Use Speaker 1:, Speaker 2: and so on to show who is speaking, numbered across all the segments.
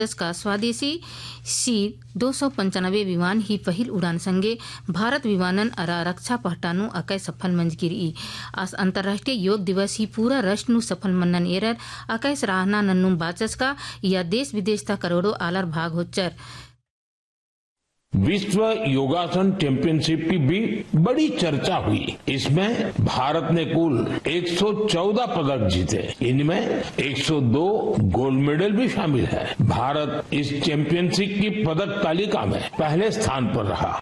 Speaker 1: का स्वदेशी C-295 विमान ही पहिल उड़ान संगे भारत विमानन अरा रक्षा पहटानु अकै सफल मंजगिरी आज अंतर्राष्ट्रीय योग दिवस ही पूरा राष्ट्र नु सफल मन्नन एरर अकै सराहना नन्नु बाचस का या देश विदेश ता करोड़ों आलर भाग होचर।
Speaker 2: विश्व योगासन चैंपियनशिप की भी बड़ी चर्चा हुई। इसमें भारत ने कुल 114 पदक जीते, इनमें 102 गोल्ड मेडल भी शामिल है। भारत इस चैंपियनशिप की पदक तालिका में पहले स्थान पर रहा।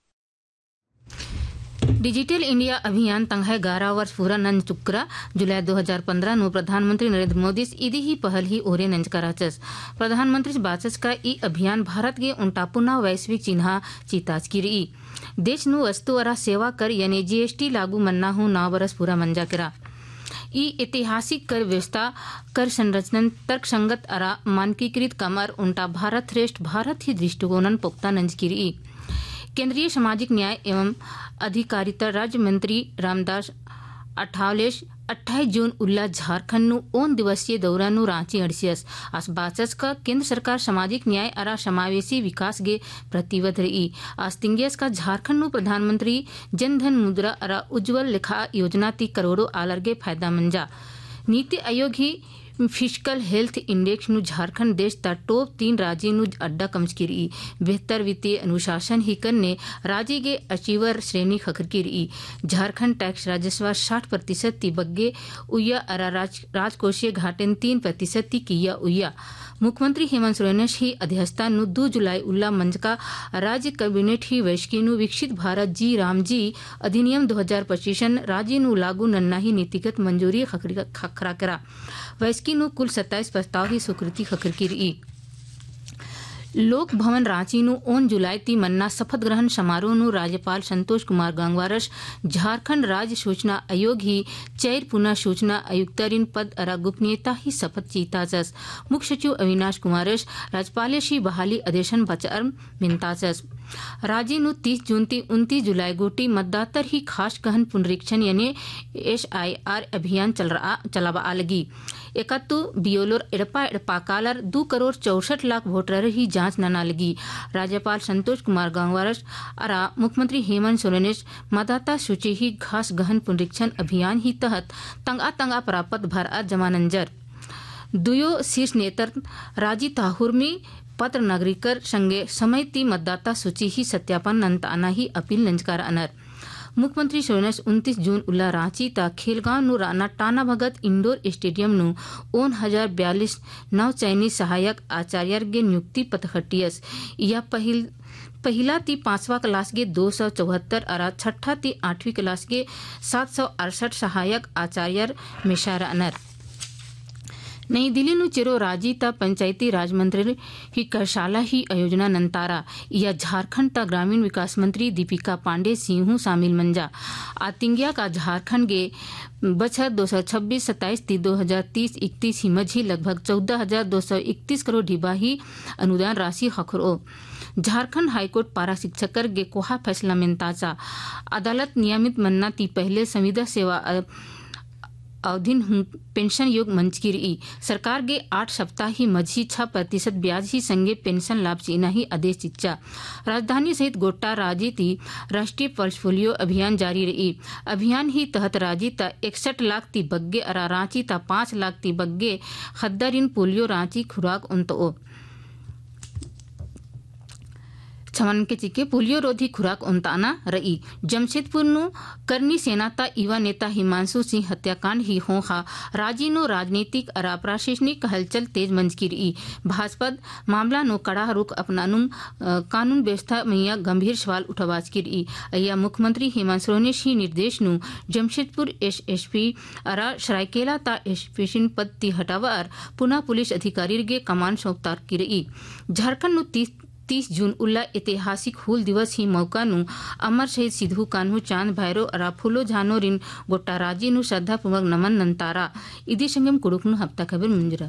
Speaker 1: डिजिटल इंडिया अभियान तंगह 11 वर्ष पूरा नंज चुक्रा जुलाई 2015 नु प्रधानमंत्री नरेंद्र मोदी इदी ही पहल ही ओरे नंज कराचस प्रधानमंत्री बाचस का ई अभियान भारत के उनटापुना वैश्विक चिन्हा चीताज की रही देश नु वस्तु और सेवा कर यानी GST लागू मन्ना हूं 9 बरस पूरा मंजा करा ई ऐतिहासिक कर व्यवस्था कर संरचना तर्कसंगत अरा मानकीकृत कमर उनटा भारत श्रेष्ठ भारत ही दृष्टिकोणन पुख्ता नंज की रही। केंद्रीय सामाजिक न्याय एवं अधिकारिता राज्य मंत्री रामदास अठावलेश 28 जून उल्ला झारखंड नु 9 दिवसीय दौरा नु रांची अड़सियस आज बाचस का केंद्र सरकार सामाजिक न्याय अरा समावेशी विकास गे प्रतिबद्ध रही। आज तिंगेस का झारखंड नु प्रधानमंत्री जन धन मुद्रा अरा उज्जवल लेखा योजना ती करोड़ों आलर गे फायदा मंजा। नीति आयोग ही फिजिकल हेल्थ इंडेक्स नु झारखंड देश ता टॉप 3 राज्य नु अड्डा कमच की रही। बेहतर वित्तीय अनुशासन ही करने राज्य के अचीवर श्रेणी खखर की रही। झारखंड टैक्स राजस्व 60% ती बग्गे उया अरा राजकोषीय घाटेन 3% ती किया उया। मुख्यमंत्री हेमंत सोरेन ही अध्यक्षता नु 2 जुलाई उल्ला मंच का राज्य कैबिनेट ही वैश्की नु विकसित भारत जी राम जी अधिनियम 2025 राज्य नु लागू नन्ना ही नीतिगत मंजूरी खखरा करा। वैश्की नु कुल 27 प्रस्ताव ही स्वीकृति खखर की रही। लोक भवन रांची नु 9 जुलाई ती मन्ना शपथ ग्रहण समारोह नु राज्यपाल संतोष कुमार गंगवारस झारखंड राज्य सूचना आयोग ही चैर पुनः सूचना आयुक्तरिन पद अरा गोपनीयता ही शपथ चीताचस। मुख्य सचिव अविनाश कुमारस राज्यपाल शी बहाली आदेशन बचार मिनताचस। राज्य नु 30 जून ती 29 जुलाई गोटी मतदाता ही खास गहन पुनरीक्षण यानी SIR अभियान चलावा आलगी। एकत्तु बियोलोर एड़पा कालर 2 करोड़ 64 लाख वोटर ही जांच नना लगी। राज्यपाल संतोष कुमार गंगवारस अरा मुख्यमंत्री हेमंत सोरेन मतदाता सूची ही खास गहन पुनरीक्षण अभियान ही तहत तंगा प्राप्त भर जमानंजर दुयो शीर्ष नेतर राजी ताहुर में पत्र नागरिकर संगे समय ती मतदाता सूची ही सत्यापन नंताना ही अपील नंजकार अनर। मुख्यमंत्री सोरेन 29 जून उल्ला रांची ता खेलगांव नु राना टाना भगत इंडोर स्टेडियम नु 1042 नव चयनी सहायक आचार्य गे नियुक्ति पत्र या पहिला ती 5वां क्लास के 274 अरा छठा ती 8वीं क्लास के 768 सहायक आचार्य मिशारा अनर। नई दिल्ली नु चिरो राजी ता पंचायती राज मंत्री ही कार्यशाला ही आयोजना नंतारा या झारखंड ता ग्रामीण विकास मंत्री दीपिका पांडे सिंह शामिल मंजा। आतिंगिया का झारखंड के बछर 226-27 ती 2030-31 ही मझी लगभग 14,231 करोड़ ढिबा ही अनुदान राशि खखरो। झारखंड हाईकोर्ट पारा शिक्षकर गे कोहा फैसला मिनताचा अदालत नियमित मन्ना ती पहले संविदा सेवा अवधिन पेंशन योग मंच की रही। सरकार के 8 सप्ताह ही मझी 6% ब्याज ही संगे पेंशन लाभ चीना ही आदेश चिच्चा। राजधानी सहित गोट्टा राज्य ती राष्ट्रीय पोर्टफोलियो अभियान जारी रही। अभियान ही तहत राज्य ता 61 लाख ती बग्गे अरा रांची ता 5 लाख ती बग्गे खद्दरिन पोलियो रांची खुराक उनतो छमन के चिके पोलियो रोधी खुराक उनताना रही। जमशेदपुर नु करनी सेनाता युवा नेता हिमांशु सिंह हत्याकांड ही होखा राजी नो राजनीतिक अरा प्रशासनिक हलचल तेज मंच की रही। भाजपा मामला नो कड़ा रुख अपनानुम कानून व्यवस्था में गंभीर सवाल उठवाच की रही। या मुख्यमंत्री हेमंत सोरेन ही निर्देश नु जमशेदपुर SSP अरा सरायकेला ता SSP पद ती हटावर पुनः पुलिस अधिकारी गे कमान सौंपतार की रही। झारखंड नु 30 जून उल्ला ऐतिहासिक हूल दिवस ही मौका नु अमर शहीद सिद्धू कान्हू चांद भैरो अरा फूलो झानो रिन गोट्टा राजी नु श्रद्धा पूर्वक नमन नंतारा इदी संगम कुड़ुक नु हफ्ता खबर मंजरा।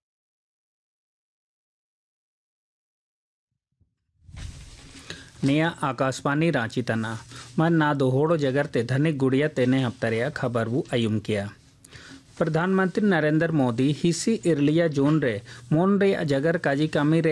Speaker 3: निया आकाशवाणी रांची तना मन ना दोहोड़ो जगरते धनिक गुड़िया तेने हफ्तरिया खबर वो अयुम किया। प्रधानमंत्री नरेंद्र मोदी हिसी इरलिया जून रे मोन रे जगर काजी कामी रे